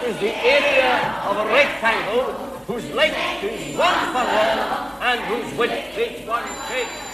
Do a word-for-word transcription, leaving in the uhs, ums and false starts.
is the area of a rectangle whose length is one furlong and whose width is one cubit.